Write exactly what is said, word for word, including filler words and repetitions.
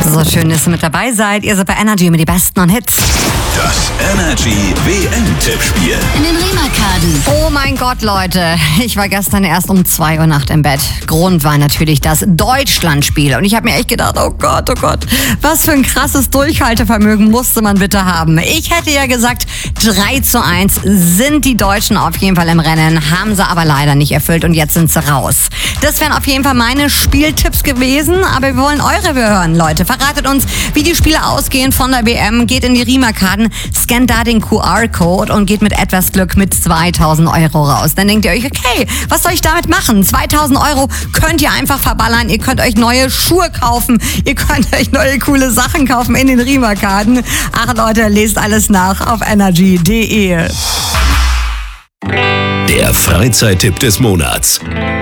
So schön, dass ihr mit dabei seid. Ihr seid bei Energy mit die besten und Hits. Das Energy W M-Tippspiel. In den Riemerkaden. Oh mein Gott, Leute. Ich war gestern erst um zwei Uhr Nacht im Bett. Grund war natürlich das Deutschlandspiel. Und ich habe mir echt gedacht, oh Gott, oh Gott, was für ein krasses Durchhaltevermögen musste man bitte haben. Ich hätte ja gesagt, drei zu eins sind die Deutschen auf jeden Fall im Rennen. Haben sie aber leider nicht erfüllt und jetzt sind sie raus. Das wären auf jeden Fall meine Spieltipps gewesen. Aber wir wollen eure hören, Leute. Verratet uns, wie die Spiele ausgehen von der W M. Geht in die Riemerkaden, scannt da den Q R-Code und geht mit etwas Glück mit zweitausend Euro raus. Dann denkt ihr euch, okay, was soll ich damit machen? zweitausend Euro könnt ihr einfach verballern. Ihr könnt euch neue Schuhe kaufen. Ihr könnt euch neue coole Sachen kaufen in den Riemerkaden. Ach Leute, lest alles nach auf energy punkt de. Der Freizeittipp des Monats.